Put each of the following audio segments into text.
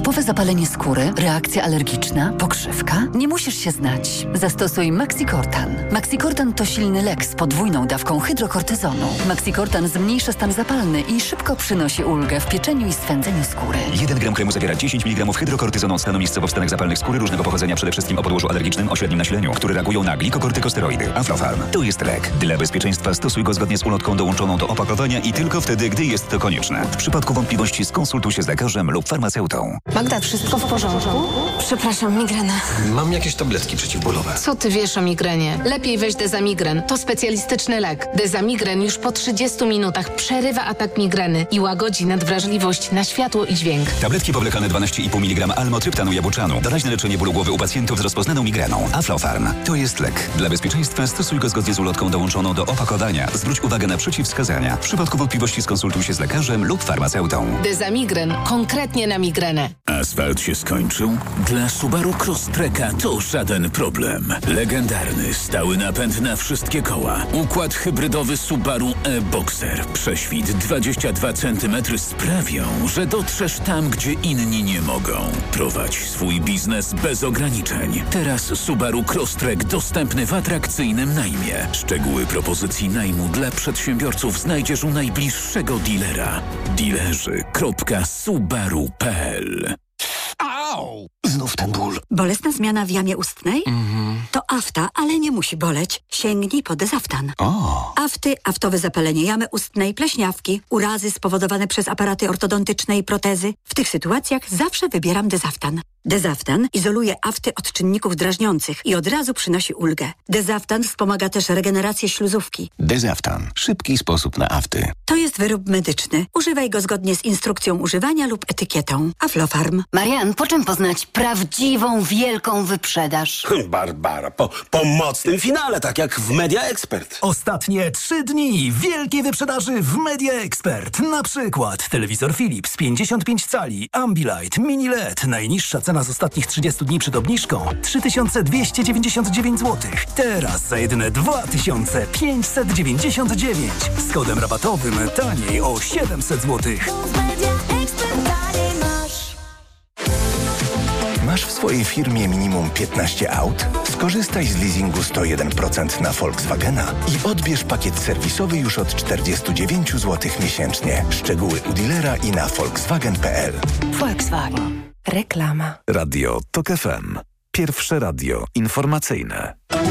Typowe zapalenie skóry, reakcja alergiczna, pokrzywka? Nie musisz się znać. Zastosuj Maxicortan. Maxicortan to silny lek z podwójną dawką hydrokortyzonu. Maxicortan zmniejsza stan zapalny i szybko przynosi ulgę w pieczeniu i swędzeniu skóry. 1 gram kremu zawiera 10 mg hydrokortyzonu stanu miejscowo w stanach zapalnych skóry różnego pochodzenia, przede wszystkim o podłożu alergicznym o średnim nasileniu, które reagują na glikokortykosteroidy. Aflofarm to jest lek. Dla bezpieczeństwa stosuj go zgodnie z ulotką dołączoną do opakowania i tylko wtedy, gdy jest to konieczne. W przypadku wątpliwości skonsultuj się z lekarzem lub farmaceutą. Magda, wszystko w porządku? Przepraszam, migrena. Mam jakieś tabletki przeciwbólowe. Co ty wiesz o migrenie? Lepiej weź Dezamigren. To specjalistyczny lek. Dezamigren już po 30 minutach przerywa atak migreny i łagodzi nadwrażliwość na światło i dźwięk. Tabletki powlekane 12,5 mg almotryptanu jabłczanu. Doraźne leczenie bólu głowy u pacjentów z rozpoznaną migreną. Aflofarm to jest lek. Dla bezpieczeństwa stosuj go zgodnie z ulotką dołączoną do opakowania. Zwróć uwagę na przeciwwskazania. W przypadku wątpliwości skonsultuj się z lekarzem lub farmaceutą. Dezamigren. Konkretnie na migrenę. Asfalt się skończył? Dla Subaru Crosstreka to żaden problem. Legendarny, stały napęd na wszystkie koła. Układ hybrydowy Subaru e-Boxer. Prześwit 22 cm sprawią, że dotrzesz tam, gdzie inni nie mogą. Prowadź swój biznes bez ograniczeń. Teraz Subaru Crosstrek dostępny w atrakcyjnym najmie. Szczegóły propozycji najmu dla przedsiębiorców znajdziesz u najbliższego dealera. Dealerzy.subaru.pl. Au! Znów ten ból. Bolesna zmiana w jamie ustnej? To afta, ale nie musi boleć. Sięgnij po Dezaftan. Afty, aftowe zapalenie jamy ustnej, pleśniawki, urazy spowodowane przez aparaty ortodontyczne i protezy. W tych sytuacjach zawsze wybieram Dezaftan. Dezaftan izoluje afty od czynników drażniących i od razu przynosi ulgę. Dezaftan wspomaga też regenerację śluzówki. Dezaftan. Szybki sposób na afty. To jest wyrób medyczny. Używaj go zgodnie z instrukcją używania lub etykietą. Aflofarm. Marian, po czym poznać prawdziwą, wielką wyprzedaż? Barbara, po mocnym finale, tak jak w Media Expert. Ostatnie 3 dni wielkiej wyprzedaży w Media Expert. Na przykład telewizor Philips 55 cali, Ambilight, Mini LED. Najniższa cena z ostatnich 30 dni przed obniżką 3299 zł. Teraz za jedyne 2599. Z kodem rabatowym taniej o 700 zł. Masz w swojej firmie minimum 15 aut? Skorzystaj z leasingu 101% na Volkswagena i odbierz pakiet serwisowy już od 49 zł miesięcznie. Szczegóły u dealera i na volkswagen.pl. Volkswagen. Reklama. Radio TOK FM. Pierwsze radio informacyjne.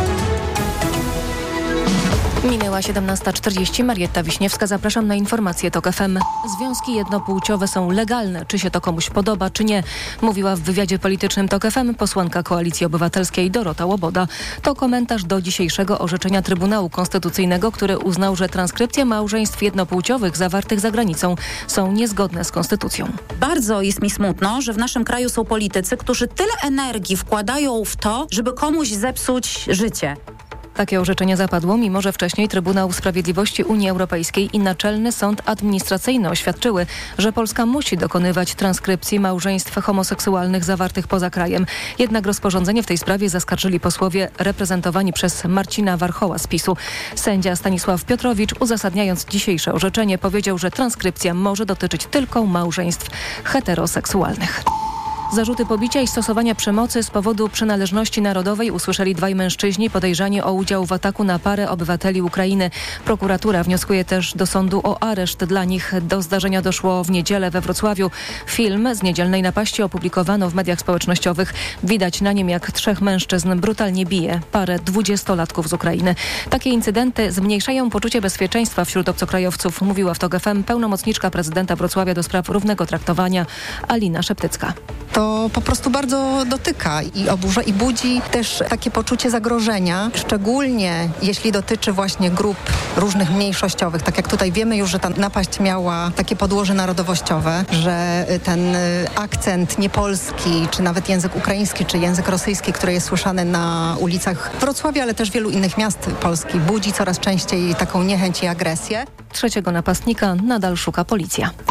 Minęła 17:40. Marietta Wiśniewska. Zapraszam na informacje TOK FM. Związki jednopłciowe są legalne. Czy się to komuś podoba, czy nie? Mówiła w wywiadzie politycznym TOK FM posłanka Koalicji Obywatelskiej Dorota Łoboda. To komentarz do dzisiejszego orzeczenia Trybunału Konstytucyjnego, który uznał, że transkrypcje małżeństw jednopłciowych zawartych za granicą są niezgodne z konstytucją. Bardzo jest mi smutno, że w naszym kraju są politycy, którzy tyle energii wkładają w to, żeby komuś zepsuć życie. Takie orzeczenie zapadło, mimo że wcześniej Trybunał Sprawiedliwości Unii Europejskiej i Naczelny Sąd Administracyjny oświadczyły, że Polska musi dokonywać transkrypcji małżeństw homoseksualnych zawartych poza krajem. Jednak rozporządzenie w tej sprawie zaskarżyli posłowie reprezentowani przez Marcina Warchoła z PiS-u. Sędzia Stanisław Piotrowicz, uzasadniając dzisiejsze orzeczenie, powiedział, że transkrypcja może dotyczyć tylko małżeństw heteroseksualnych. Zarzuty pobicia i stosowania przemocy z powodu przynależności narodowej usłyszeli 2 mężczyźni podejrzani o udział w ataku na parę obywateli Ukrainy. Prokuratura wnioskuje też do sądu o areszt dla nich. Do zdarzenia doszło w niedzielę we Wrocławiu. Film z niedzielnej napaści opublikowano w mediach społecznościowych. Widać na nim, jak 3 mężczyzn brutalnie bije parę 20-latków z Ukrainy. Takie incydenty zmniejszają poczucie bezpieczeństwa wśród obcokrajowców, mówiła w TOK FM pełnomocniczka prezydenta Wrocławia do spraw równego traktowania Alina Szeptycka. To po prostu bardzo dotyka i oburza i budzi też takie poczucie zagrożenia, szczególnie jeśli dotyczy właśnie grup różnych mniejszościowych. Tak jak tutaj wiemy już, że ta napaść miała takie podłoże narodowościowe, że ten akcent niepolski, czy nawet język ukraiński, czy język rosyjski, który jest słyszany na ulicach Wrocławia, ale też wielu innych miast Polski, budzi coraz częściej taką niechęć i agresję. 3 napastnika nadal szuka policja.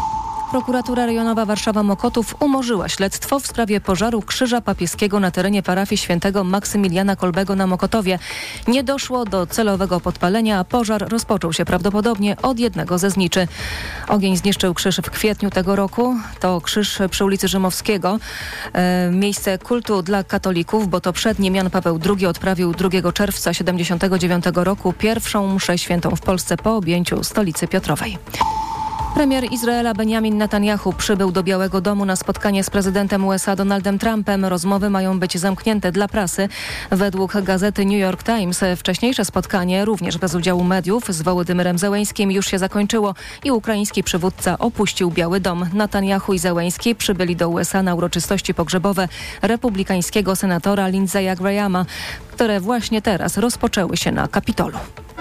Prokuratura Rejonowa Warszawa-Mokotów umorzyła śledztwo w sprawie pożaru krzyża papieskiego na terenie parafii świętego Maksymiliana Kolbego na Mokotowie. Nie doszło do celowego podpalenia, a pożar rozpoczął się prawdopodobnie od jednego ze zniczy. Ogień zniszczył krzyż w kwietniu tego roku. To krzyż przy ulicy Rzymowskiego. Miejsce kultu dla katolików, bo to przed nim Jan Paweł II odprawił 2 czerwca 1979 roku pierwszą mszę świętą w Polsce po objęciu stolicy Piotrowej. Premier Izraela Benjamin Netanyahu przybył do Białego Domu na spotkanie z prezydentem USA Donaldem Trumpem. Rozmowy mają być zamknięte dla prasy. Według gazety New York Times wcześniejsze spotkanie, również bez udziału mediów, z Wołodymyrem Zełeńskim już się zakończyło i ukraiński przywódca opuścił Biały Dom. Netanyahu i Zełeński przybyli do USA na uroczystości pogrzebowe republikańskiego senatora Lindsey'a Grahama, które właśnie teraz rozpoczęły się na Kapitolu.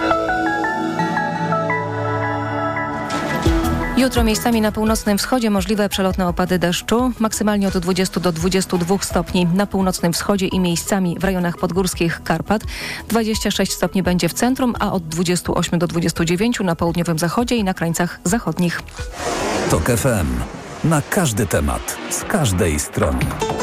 Jutro miejscami na północnym wschodzie możliwe przelotne opady deszczu, maksymalnie od 20 do 22 stopni na północnym wschodzie i miejscami w rejonach podgórskich Karpat. 26 stopni będzie w centrum, a od 28 do 29 na południowym zachodzie i na krańcach zachodnich. TOK FM. Na każdy temat, z każdej strony.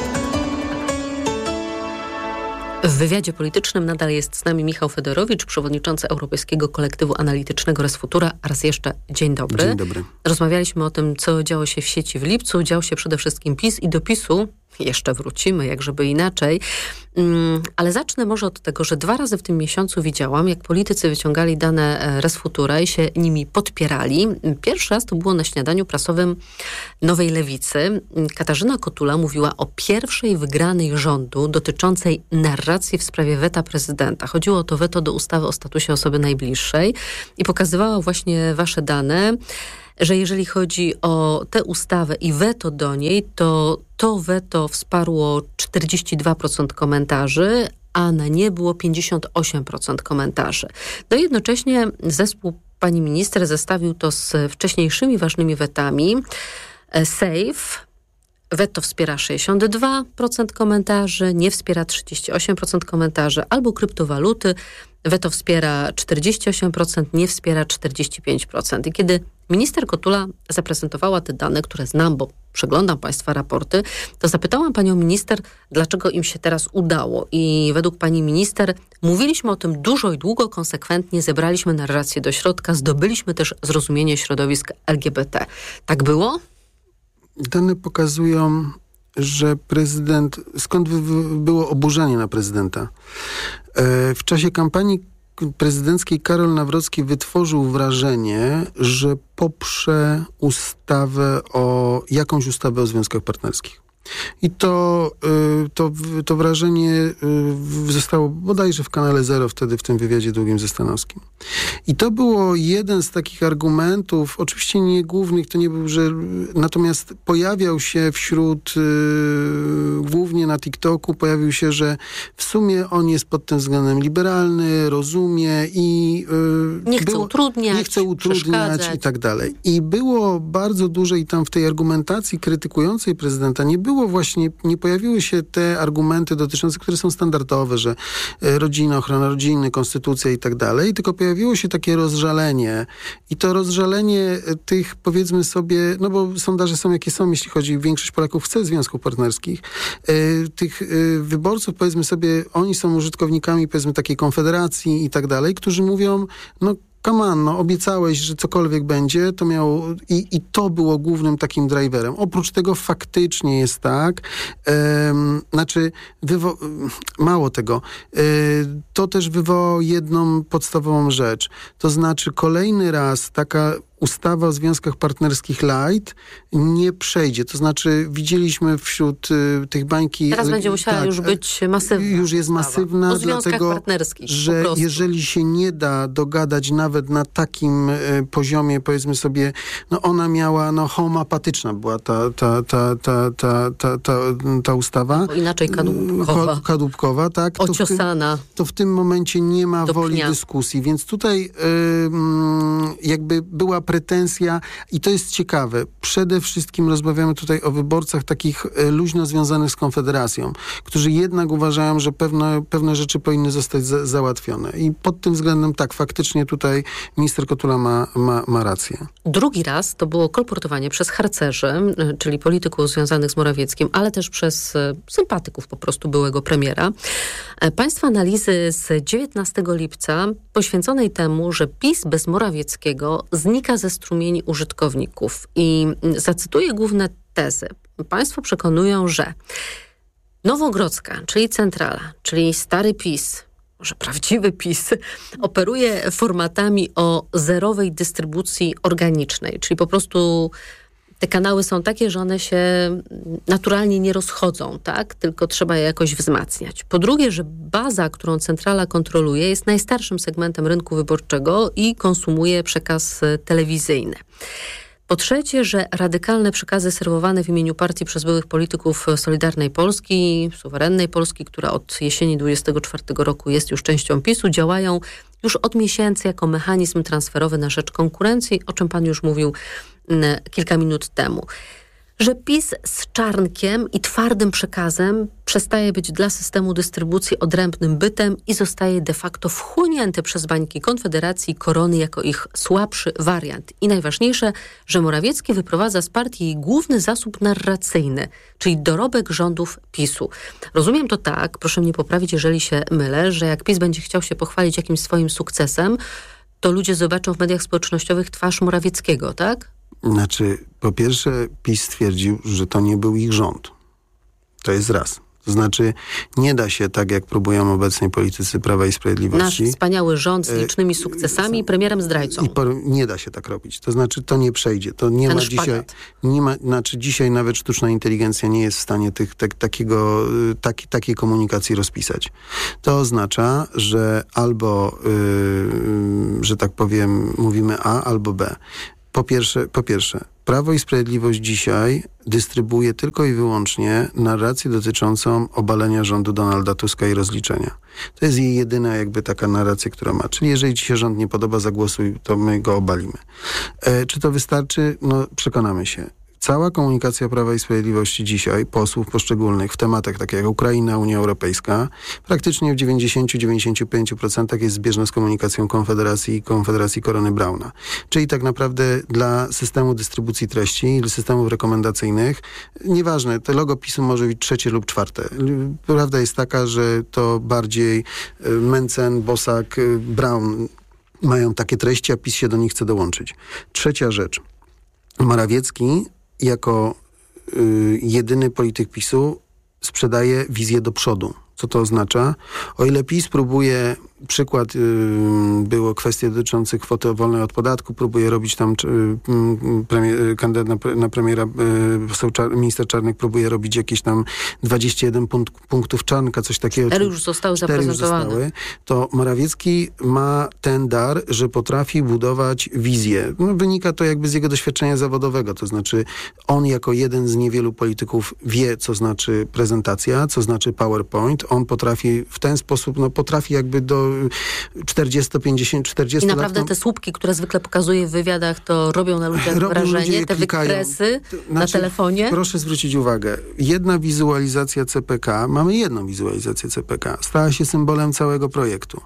W wywiadzie politycznym nadal jest z nami Michał Fedorowicz, przewodniczący Europejskiego Kolektywu Analitycznego Resfutura. Raz jeszcze dzień dobry. Dzień dobry. Rozmawialiśmy o tym, co działo się w sieci w lipcu. Działo się przede wszystkim PiS i do PiS-u jeszcze wrócimy, jak żeby inaczej. Ale zacznę może od tego, że 2 razy w tym miesiącu widziałam, jak politycy wyciągali dane Resfutura i się nimi podpierali. Pierwszy raz to było na śniadaniu prasowym Nowej Lewicy. Katarzyna Kotula mówiła o pierwszej wygranej rządu dotyczącej narracji w sprawie weta prezydenta. Chodziło o to weto do ustawy o statusie osoby najbliższej i pokazywała właśnie wasze dane, że jeżeli chodzi o tę ustawę i weto do niej, to weto wsparło 42% komentarzy, a na nie było 58% komentarzy. No i jednocześnie zespół pani minister zestawił to z wcześniejszymi ważnymi wetami. Safe, weto wspiera 62% komentarzy, nie wspiera 38% komentarzy, albo kryptowaluty, weto wspiera 48%, nie wspiera 45%. I kiedy minister Kotula zaprezentowała te dane, które znam, bo przeglądam państwa raporty, to zapytałam panią minister, dlaczego im się teraz udało. I według pani minister mówiliśmy o tym dużo i długo, konsekwentnie, zebraliśmy narrację do środka, zdobyliśmy też zrozumienie środowisk LGBT. Tak było? Dane pokazują, że prezydent, skąd było oburzenie na prezydenta. W czasie kampanii prezydenckiej Karol Nawrocki wytworzył wrażenie, że poprze jakąś ustawę o związkach partnerskich. I to wrażenie zostało bodajże w Kanale Zero wtedy w tym wywiadzie długim ze Stanowskim. I to było jeden z takich argumentów, oczywiście nie głównych, to nie był, że natomiast pojawiał się głównie na TikToku, pojawił się, że w sumie on jest pod tym względem liberalny, rozumie i nie chce utrudniać i tak dalej. I było bardzo dużo i tam w tej argumentacji krytykującej prezydenta nie pojawiły się te argumenty dotyczące, które są standardowe, że rodzina, ochrona rodziny, konstytucja i tak dalej, tylko pojawiło się takie rozżalenie i to rozżalenie tych, powiedzmy sobie, no bo sondaże są jakie są, jeśli chodzi, większość Polaków chce związków partnerskich, tych wyborców, powiedzmy sobie, oni są użytkownikami, powiedzmy, takiej konfederacji i tak dalej, którzy mówią, no come on, obiecałeś, że cokolwiek będzie, to miało i to było głównym takim driverem. Oprócz tego faktycznie jest tak, mało tego, to też wywołało jedną podstawową rzecz. To znaczy kolejny raz taka ustawa o związkach partnerskich light nie przejdzie. To znaczy widzieliśmy wśród tych bańki... Teraz będzie musiała już być masywna. Już jest masywna, dlatego, że jeżeli się nie da dogadać nawet na takim poziomie, powiedzmy sobie, no ona miała, homoapatyczna była ta ustawa. Bo inaczej kadłubkowa, tak. Ociosana. To w tym momencie nie ma woli dyskusji, więc tutaj jakby była pretensja i to jest ciekawe. Przede wszystkim rozmawiamy tutaj o wyborcach takich luźno związanych z Konfederacją, którzy jednak uważają, że pewne rzeczy powinny zostać załatwione. I pod tym względem tak, faktycznie tutaj minister Kotula ma rację. Drugi raz to było kolportowanie przez harcerzy, czyli polityków związanych z Morawieckim, ale też przez sympatyków po prostu byłego premiera. Państwa analizy z 19 lipca poświęconej temu, że PiS bez Morawieckiego znika ze strumieni użytkowników. I zacytuję główne tezy. Państwo przekonują, że Nowogrodzka, czyli centrala, czyli stary PiS, może prawdziwy PiS, operuje formatami o zerowej dystrybucji organicznej, czyli po prostu te kanały są takie, że one się naturalnie nie rozchodzą, tak? Tylko trzeba je jakoś wzmacniać. Po drugie, że baza, którą centrala kontroluje, jest najstarszym segmentem rynku wyborczego i konsumuje przekaz telewizyjny. Po trzecie, że radykalne przekazy serwowane w imieniu partii przez byłych polityków Solidarnej Polski, suwerennej Polski, która od jesieni 2024 roku jest już częścią PiS-u, działają już od miesięcy jako mechanizm transferowy na rzecz konkurencji, o czym pan już mówił kilka minut temu. Że PiS z czarnkiem i twardym przekazem przestaje być dla systemu dystrybucji odrębnym bytem i zostaje de facto wchłonięty przez bańki Konfederacji i Korony jako ich słabszy wariant. I najważniejsze, że Morawiecki wyprowadza z partii jej główny zasób narracyjny, czyli dorobek rządów PiS-u. Rozumiem to tak, proszę mnie poprawić, jeżeli się mylę, że jak PiS będzie chciał się pochwalić jakimś swoim sukcesem, to ludzie zobaczą w mediach społecznościowych twarz Morawieckiego, tak? Znaczy, po pierwsze, PiS stwierdził, że to nie był ich rząd. To jest raz. To znaczy, nie da się, tak jak próbują obecnie politycy Prawa i Sprawiedliwości... Nasz wspaniały rząd z licznymi sukcesami i premierem zdrajcą. Nie da się tak robić. To znaczy, to nie przejdzie. To nie ma dzisiaj... Znaczy, dzisiaj nawet sztuczna inteligencja nie jest w stanie takiej komunikacji rozpisać. To oznacza, że albo, że tak powiem, mówimy A albo B. Po pierwsze, Prawo i Sprawiedliwość dzisiaj dystrybuuje tylko i wyłącznie narrację dotyczącą obalenia rządu Donalda Tuska i rozliczenia. To jest jej jedyna jakby taka narracja, która ma. Czyli jeżeli ci się rząd nie podoba, zagłosuj, to my go obalimy. Czy to wystarczy? No, przekonamy się. Cała komunikacja Prawa i Sprawiedliwości dzisiaj, posłów poszczególnych w tematach takich jak Ukraina, Unia Europejska, praktycznie w 90-95% jest zbieżna z komunikacją Konfederacji i Konfederacji Korony Brauna. Czyli tak naprawdę dla systemu dystrybucji treści, dla systemów rekomendacyjnych, nieważne, to logo PiS-u może być trzecie lub czwarte. Prawda jest taka, że to bardziej Mencen, Bosak, Braun mają takie treści, a PiS się do nich chce dołączyć. Trzecia rzecz. Morawiecki jako jedyny polityk PiS-u sprzedaje wizję do przodu. Co to oznacza? O ile PiS próbuje, przykład było kwestie dotyczące kwoty wolnej od podatku, próbuje robić tam kandydat na premiera, minister Czarnek próbuje robić jakieś tam 21 punktów Czarnka, coś takiego. 4 już zostały zaprezentowane. To Morawiecki ma ten dar, że potrafi budować wizję. No, wynika to jakby z jego doświadczenia zawodowego, to znaczy on jako jeden z niewielu polityków wie, co znaczy prezentacja, co znaczy PowerPoint. On potrafi w ten sposób, potrafi jakby do 40 lat... I naprawdę te słupki, które zwykle pokazuje w wywiadach, to robią na ludziach wrażenie, te wykresy na telefonie. Proszę zwrócić uwagę, jedna wizualizacja CPK, mamy jedną wizualizację CPK, stała się symbolem całego projektu.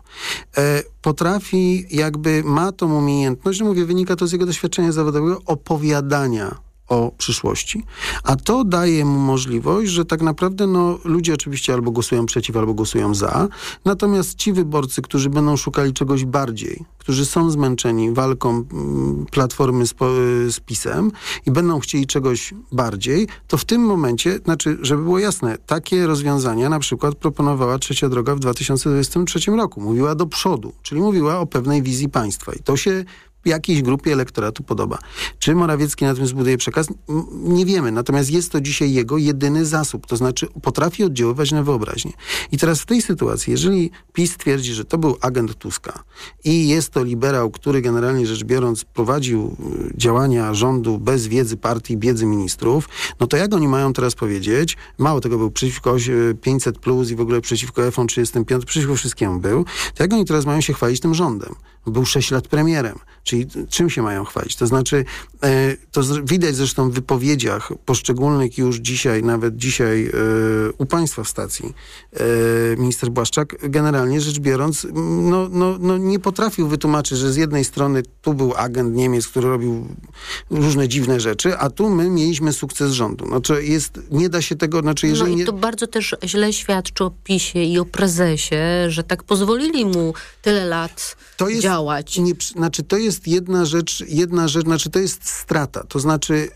Potrafi jakby, ma tą umiejętność, że mówię, wynika to z jego doświadczenia zawodowego, opowiadania o przyszłości. A to daje mu możliwość, że tak naprawdę ludzie oczywiście albo głosują przeciw, albo głosują za. Natomiast ci wyborcy, którzy będą szukali czegoś bardziej, którzy są zmęczeni walką Platformy z PiS-em i będą chcieli czegoś bardziej, to w tym momencie, żeby było jasne, takie rozwiązania na przykład proponowała Trzecia Droga w 2023 roku. Mówiła do przodu, czyli mówiła o pewnej wizji państwa. I to się jakiejś grupie elektoratu podoba. Czy Morawiecki na tym zbuduje przekaz? Nie wiemy. Natomiast jest to dzisiaj jego jedyny zasób. To znaczy potrafi oddziaływać na wyobraźnię. I teraz w tej sytuacji, jeżeli PiS twierdzi, że to był agent Tuska i jest to liberał, który generalnie rzecz biorąc prowadził działania rządu bez wiedzy partii, wiedzy ministrów, no to jak oni mają teraz powiedzieć, mało tego, był przeciwko 500+ i w ogóle przeciwko iPhone 35, przeciwko wszystkiemu był, to jak oni teraz mają się chwalić tym rządem? Był 6 lat premierem. Czyli czyli czym się mają chwalić? To znaczy, to widać zresztą w wypowiedziach poszczególnych już dzisiaj, nawet dzisiaj u państwa w stacji, minister Błaszczak, generalnie rzecz biorąc, nie potrafił wytłumaczyć, że z jednej strony tu był agent Niemiec, który robił różne dziwne rzeczy, a tu my mieliśmy sukces rządu. Nie da się tego, jeżeli... i to bardzo też źle świadczy o PiS-ie i o prezesie, że tak pozwolili mu tyle lat działać. To jest jedna rzecz, to jest strata. To znaczy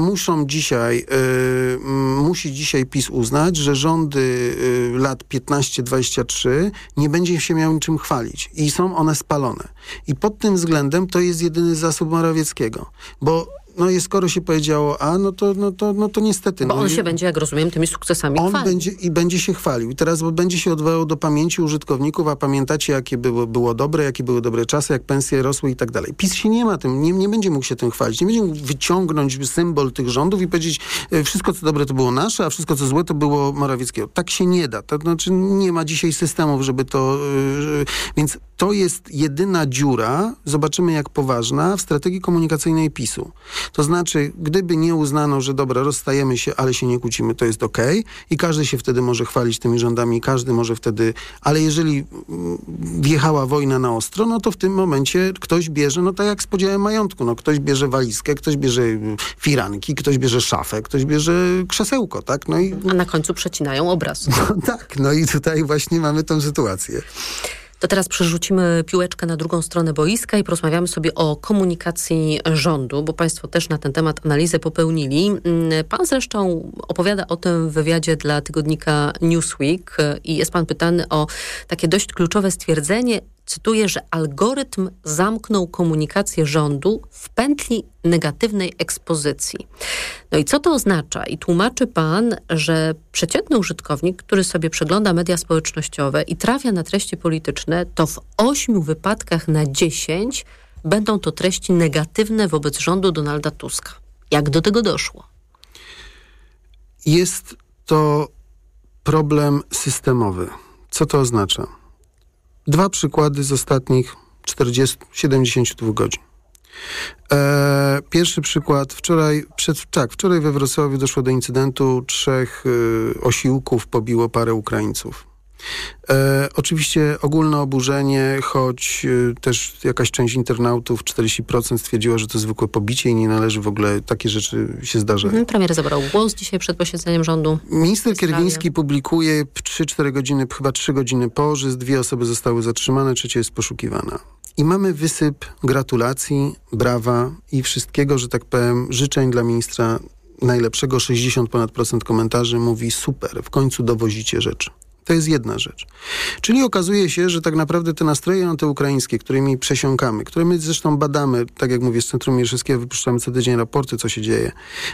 musi dzisiaj PiS uznać, że rządy lat 15-23 nie będzie się miał niczym chwalić. I są one spalone. I pod tym względem to jest jedyny zasób Morawieckiego. Bo skoro się powiedziało to niestety. Bo on się będzie, jak rozumiem, tymi sukcesami chwalił. Będzie się chwalił. I teraz będzie się odwoływał do pamięci użytkowników, a pamiętacie, jakie było dobre, jakie były dobre czasy, jak pensje rosły i tak dalej. PiS się nie będzie mógł się tym chwalić. Nie będzie mógł wyciągnąć symbol tych rządów i powiedzieć, wszystko co dobre to było nasze, a wszystko co złe to było Morawieckiego. Tak się nie da. To znaczy nie ma dzisiaj systemów, żeby to... Więc to jest jedyna dziura, zobaczymy jak poważna, w strategii komunikacyjnej PiS-u. To znaczy, gdyby nie uznano, że dobra, rozstajemy się, ale się nie kłócimy, to jest okej. I każdy się wtedy może chwalić tymi rządami, każdy może wtedy... Ale jeżeli wjechała wojna na ostro, to w tym momencie ktoś bierze, tak jak z podziałem majątku, ktoś bierze walizkę, ktoś bierze firanki, ktoś bierze szafę, ktoś bierze krzesełko, tak? A na końcu przecinają obraz. I tutaj właśnie mamy tę sytuację. To teraz przerzucimy piłeczkę na drugą stronę boiska i porozmawiamy sobie o komunikacji rządu, bo państwo też na ten temat analizę popełnili. Pan zresztą opowiada o tym w wywiadzie dla tygodnika Newsweek i jest pan pytany o takie dość kluczowe stwierdzenie, cytuję, że algorytm zamknął komunikację rządu w pętli negatywnej ekspozycji. I co to oznacza? I tłumaczy pan, że przeciętny użytkownik, który sobie przegląda media społecznościowe i trafia na treści polityczne, to w 8 wypadkach na 10 będą to treści negatywne wobec rządu Donalda Tuska. Jak do tego doszło? Jest to problem systemowy. Co to oznacza? 2 przykłady z ostatnich 72 godzin. Pierwszy przykład. Wczoraj we Wrocławiu doszło do incydentu. 3 osiłków pobiło parę Ukraińców. Oczywiście ogólne oburzenie, choć też jakaś część internautów, 40% stwierdziła, że to zwykłe pobicie i nie należy w ogóle, takie rzeczy się zdarzają. Premier zabrał głos dzisiaj przed posiedzeniem rządu. Minister Kierwiński publikuje 3-4 godziny, chyba 3 godziny po, że 2 osoby zostały zatrzymane, 3 jest poszukiwana. I mamy wysyp gratulacji, brawa i wszystkiego, że tak powiem, życzeń dla ministra najlepszego. 60% komentarzy mówi super, w końcu dowozicie rzeczy. To jest jedna rzecz. Czyli okazuje się, że tak naprawdę te nastroje antyukraińskie, którymi przesiąkamy, które my zresztą badamy, tak jak mówię, z Centrum Mierzejskiego wypuszczamy co tydzień raporty, co się dzieje,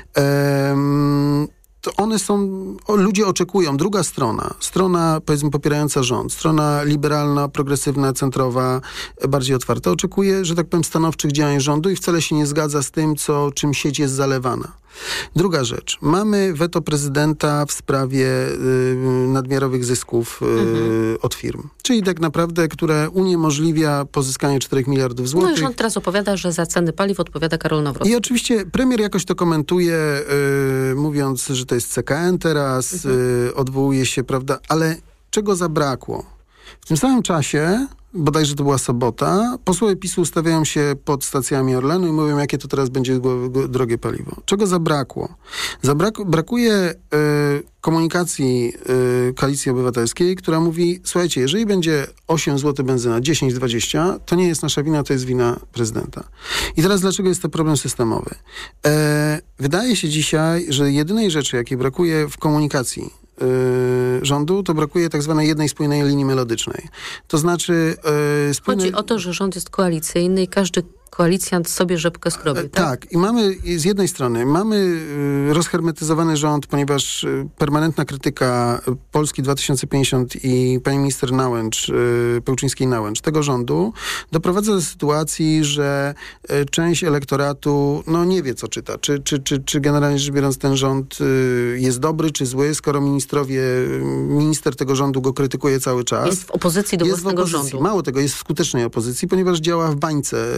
to one są, ludzie oczekują, druga strona powiedzmy popierająca rząd, strona liberalna, progresywna, centrowa, bardziej otwarta, oczekuje, że tak powiem, stanowczych działań rządu i wcale się nie zgadza z tym, czym sieć jest zalewana. Druga rzecz. Mamy weto prezydenta w sprawie nadmiarowych zysków od firm. Czyli tak naprawdę, które uniemożliwia pozyskanie 4 miliardów złotych. No i rząd teraz opowiada, że za ceny paliw odpowiada Karol Nawrocki. I oczywiście premier jakoś to komentuje, mówiąc, że to jest CKN teraz, odwołuje się, prawda, ale czego zabrakło? W tym samym czasie, bodajże to była sobota, posłowie PiS-u ustawiają się pod stacjami Orlenu i mówią, jakie to teraz będzie drogie paliwo. Czego zabrakło? Brakuje komunikacji Koalicji Obywatelskiej, która mówi, słuchajcie, jeżeli będzie 8 zł benzyna, 10-20, to nie jest nasza wina, to jest wina prezydenta. I teraz dlaczego jest to problem systemowy? Wydaje się dzisiaj, że jedynej rzeczy, jakiej brakuje w komunikacji rządu, to brakuje tak zwanej jednej spójnej linii melodycznej. To znaczy... Chodzi o to, że rząd jest koalicyjny i każdy koalicjant sobie rzepkę skrobi, tak? Tak. I mamy z jednej strony rozhermetyzowany rząd, ponieważ permanentna krytyka Polski 2050 i pani minister Pełczyńskiej-Nałęcz tego rządu doprowadza do sytuacji, że część elektoratu nie wie, co czyta. Czy generalnie rzecz biorąc ten rząd jest dobry, czy zły, skoro minister tego rządu go krytykuje cały czas. Jest w opozycji do własnego rządu. Mało tego, jest w skutecznej opozycji, ponieważ działa w bańce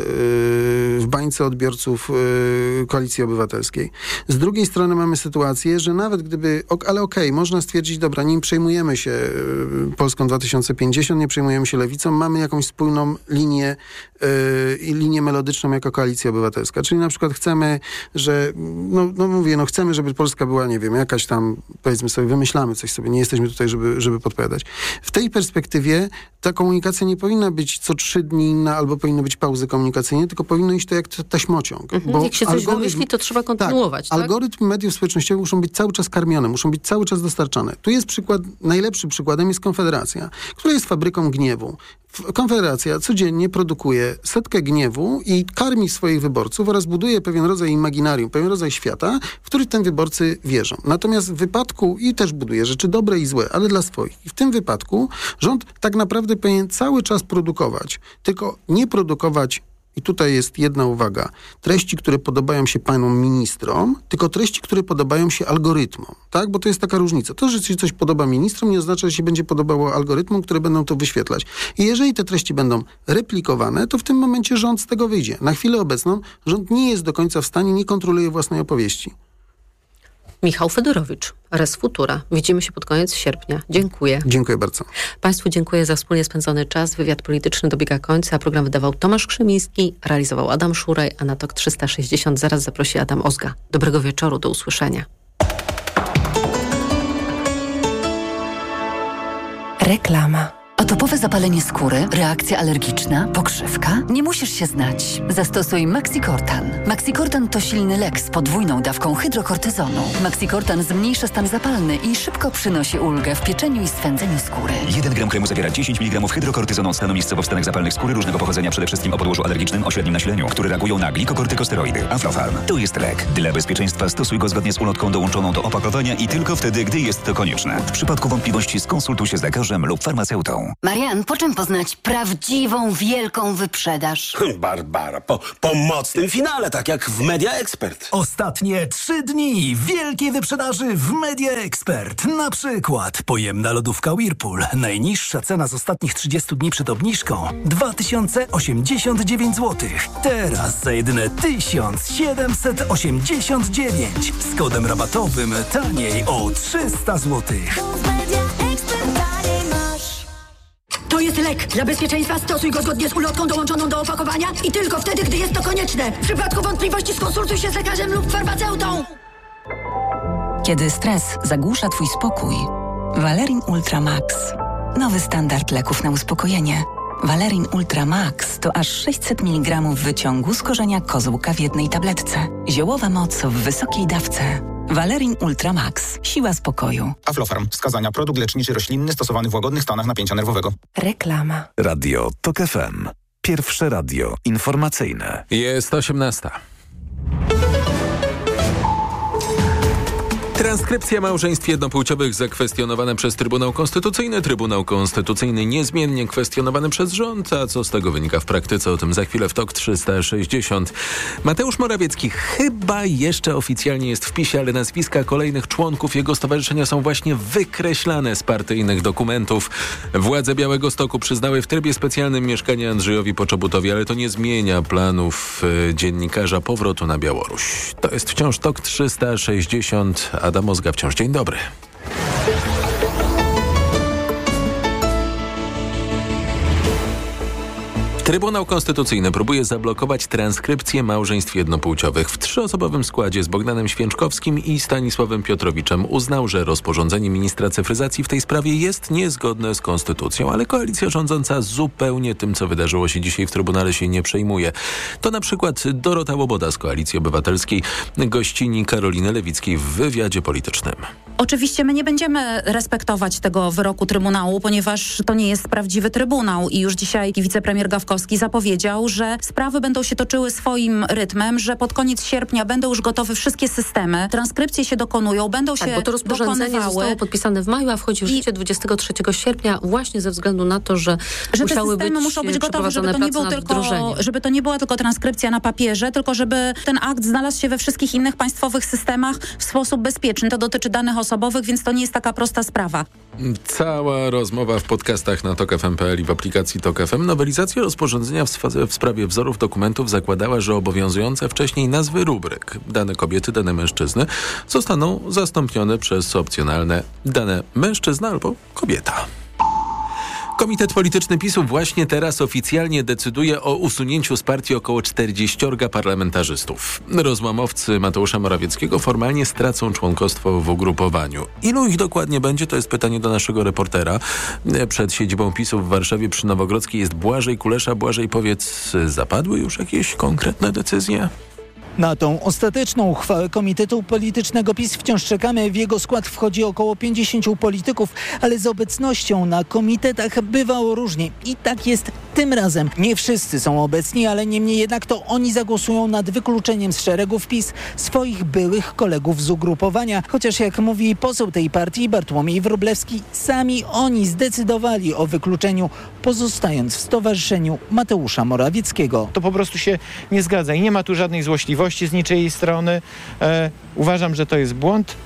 w bańce odbiorców Koalicji Obywatelskiej. Z drugiej strony mamy sytuację, że nawet gdyby, ale okej, można stwierdzić, dobra, nie przejmujemy się Polską 2050, nie przejmujemy się Lewicą, mamy jakąś spójną linię melodyczną jako Koalicja Obywatelska. Czyli na przykład chcemy, że, chcemy, żeby Polska była, nie wiem, jakaś tam, powiedzmy sobie, wymyślamy coś sobie, nie jesteśmy tutaj, żeby podpowiadać. W tej perspektywie ta komunikacja nie powinna być co 3 dni inna, albo powinny być pauzy komunikacyjne, tylko powinno iść to jak taśmociąg. Bo jak się coś wymyśli, to trzeba kontynuować. Tak? Algorytmy mediów społecznościowych muszą być cały czas karmione, muszą być cały czas dostarczane. Tu jest najlepszym przykładem jest Konfederacja, która jest fabryką gniewu. Konfederacja codziennie produkuje setkę gniewu i karmi swoich wyborców oraz buduje pewien rodzaj imaginarium, pewien rodzaj świata, w który ten wyborcy wierzą. Natomiast w wypadku, i też buduje rzeczy dobre i złe, ale dla swoich. I w tym wypadku rząd tak naprawdę powinien cały czas produkować, tylko nie produkować, i tutaj jest jedna uwaga, treści, które podobają się panom ministrom, tylko treści, które podobają się algorytmom, tak? Bo to jest taka różnica. To, że się coś podoba ministrom, nie oznacza, że się będzie podobało algorytmom, które będą to wyświetlać. I jeżeli te treści będą replikowane, to w tym momencie rząd z tego wyjdzie. Na chwilę obecną rząd nie jest do końca w stanie, nie kontroluje własnej opowieści. Michał Fedorowicz, Res Futura. Widzimy się pod koniec sierpnia. Dziękuję. Dziękuję bardzo. Państwu dziękuję za wspólnie spędzony czas. Wywiad polityczny dobiega końca. Program wydawał Tomasz Krzymiński, realizował Adam Szuraj, a na TOK 360 zaraz zaprosi Adam Ozga. Dobrego wieczoru, do usłyszenia. Reklama. Atopowe zapalenie skóry, reakcja alergiczna, pokrzywka? Nie musisz się znać. Zastosuj Maxicortan. Maxicortan to silny lek z podwójną dawką hydrokortyzonu. Maxicortan zmniejsza stan zapalny i szybko przynosi ulgę w pieczeniu i swędzeniu skóry. 1 gram kremu zawiera 10 mg hydrokortyzonu od stanu miejscowo w stanach zapalnych skóry różnego pochodzenia, przede wszystkim o podłożu alergicznym o średnim nasileniu, które reagują na glikokortykosteroidy. Aflofarm. To jest lek. Dla bezpieczeństwa stosuj go zgodnie z ulotką dołączoną do opakowania i tylko wtedy, gdy jest to konieczne. W przypadku wątpliwości skonsultuj się z lekarzem lub farmaceutą. Marian, po czym poznać prawdziwą, wielką wyprzedaż? Barbara, po mocnym finale, tak jak w Media Expert. Ostatnie 3 dni wielkiej wyprzedaży w Media Expert. Na przykład pojemna lodówka Whirlpool. Najniższa cena z ostatnich 30 dni przed obniżką 2089 zł. Teraz za jedyne 1789. Z kodem rabatowym taniej o 300 zł. To jest lek. Dla bezpieczeństwa stosuj go zgodnie z ulotką dołączoną do opakowania i tylko wtedy, gdy jest to konieczne. W przypadku wątpliwości skonsultuj się z lekarzem lub farmaceutą. Kiedy stres zagłusza twój spokój, Valerin Ultra Max. Nowy standard leków na uspokojenie. Valerin Ultra Max to aż 600 mg wyciągu z korzenia kozłka w jednej tabletce. Ziołowa moc w wysokiej dawce. Valerin Ultra Max. Siła spokoju. Aflofarm. Wskazania. Produkt leczniczy roślinny stosowany w łagodnych stanach napięcia nerwowego. Reklama. Radio TOK FM. Pierwsze radio informacyjne. Jest 18. Transkrypcja małżeństw jednopłciowych zakwestionowana przez Trybunał Konstytucyjny. Trybunał Konstytucyjny niezmiennie kwestionowany przez rząd. A co z tego wynika w praktyce? O tym za chwilę w TOK 360. Mateusz Morawiecki chyba jeszcze oficjalnie jest w PiS-ie, ale nazwiska kolejnych członków jego stowarzyszenia są właśnie wykreślane z partyjnych dokumentów. Władze Białegostoku przyznały w trybie specjalnym mieszkanie Andrzejowi Poczobutowi, ale to nie zmienia planów dziennikarza powrotu na Białoruś. To jest wciąż TOK 360. Adam Ozga wciąż. Dzień dobry. Trybunał Konstytucyjny próbuje zablokować transkrypcję małżeństw jednopłciowych. W 3-osobowym składzie z Bogdanem Święczkowskim i Stanisławem Piotrowiczem uznał, że rozporządzenie ministra cyfryzacji w tej sprawie jest niezgodne z konstytucją, ale koalicja rządząca zupełnie tym, co wydarzyło się dzisiaj w Trybunale, się nie przejmuje. To na przykład Dorota Łoboda z Koalicji Obywatelskiej gościni Karoliny Lewickiej w wywiadzie politycznym. Oczywiście my nie będziemy respektować tego wyroku Trybunału, ponieważ to nie jest prawdziwy Trybunał i już dzisiaj wicepremier Gawkowski zapowiedział, że sprawy będą się toczyły swoim rytmem, że pod koniec sierpnia będą już gotowe wszystkie systemy, transkrypcje się dokonują, będą się bo to rozporządzenie zostało podpisane w maju, a wchodzi w życie 23 sierpnia właśnie ze względu na to, że musiały te systemy muszą być gotowe, żeby to nie była tylko transkrypcja na papierze, tylko żeby ten akt znalazł się we wszystkich innych państwowych systemach w sposób bezpieczny. To dotyczy danych osobowych, więc to nie jest taka prosta sprawa. Cała rozmowa w podcastach na TOK FM.pl i w aplikacji TOK FM. Nowelizacja rozporządzenia rozporządzenia w sprawie wzorów dokumentów zakładała, że obowiązujące wcześniej nazwy rubryk dane kobiety, dane mężczyzny zostaną zastąpione przez opcjonalne dane mężczyzna albo kobieta. Komitet Polityczny PiS-u właśnie teraz oficjalnie decyduje o usunięciu z partii około 40 parlamentarzystów. Rozłamowcy Mateusza Morawieckiego formalnie stracą członkostwo w ugrupowaniu. Ilu ich dokładnie będzie, to jest pytanie do naszego reportera. Przed siedzibą PiS-u w Warszawie przy Nowogrodzkiej jest Błażej Kulesza. Błażej, powiedz, zapadły już jakieś konkretne decyzje? Na tą ostateczną uchwałę Komitetu Politycznego PiS wciąż czekamy. W jego skład wchodzi około 50 polityków, ale z obecnością na komitetach bywało różnie. I tak jest tym razem. Nie wszyscy są obecni, ale niemniej jednak to oni zagłosują nad wykluczeniem z szeregów PiS swoich byłych kolegów z ugrupowania. Chociaż jak mówi poseł tej partii Bartłomiej Wróblewski, sami oni zdecydowali o wykluczeniu, pozostając w stowarzyszeniu Mateusza Morawieckiego. To po prostu się nie zgadza i nie ma tu żadnej złośliwości z niczyjej strony. Uważam, że to jest błąd,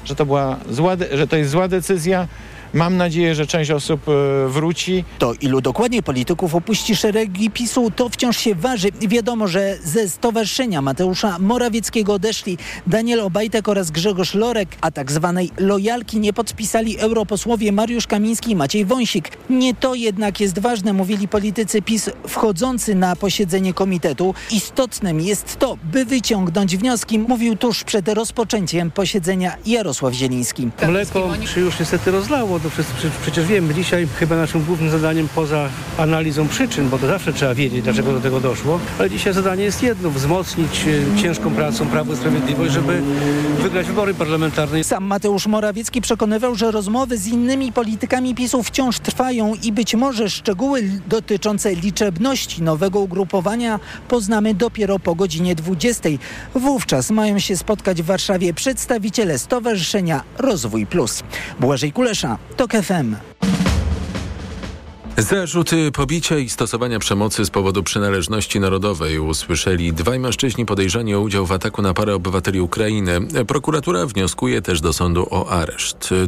że to jest zła decyzja. Mam nadzieję, że część osób wróci. To ilu dokładnie polityków opuści szeregi PiS-u, to wciąż się waży. Wiadomo, że ze stowarzyszenia Mateusza Morawieckiego odeszli Daniel Obajtek oraz Grzegorz Lorek, a tak zwanej lojalki nie podpisali europosłowie Mariusz Kamiński i Maciej Wąsik. Nie to jednak jest ważne, mówili politycy PiS wchodzący na posiedzenie komitetu. Istotnym jest to, by wyciągnąć wnioski, mówił tuż przed rozpoczęciem posiedzenia Jarosław Zieliński. Mleko się już niestety rozlało. To przecież wiemy, dzisiaj chyba naszym głównym zadaniem poza analizą przyczyn, bo to zawsze trzeba wiedzieć, dlaczego do tego doszło, ale dzisiaj zadanie jest jedno, wzmocnić ciężką pracą Prawo i Sprawiedliwość, żeby wygrać wybory parlamentarne. Sam Mateusz Morawiecki przekonywał, że rozmowy z innymi politykami PiS-u wciąż trwają i być może szczegóły dotyczące liczebności nowego ugrupowania poznamy dopiero po godzinie 20. Wówczas mają się spotkać w Warszawie przedstawiciele Stowarzyszenia Rozwój Plus. Błażej Kulesza, TOK FM. Zarzuty pobicia i stosowania przemocy z powodu przynależności narodowej usłyszeli dwaj mężczyźni podejrzani o udział w ataku na parę obywateli Ukrainy. Prokuratura wnioskuje też do sądu o areszt.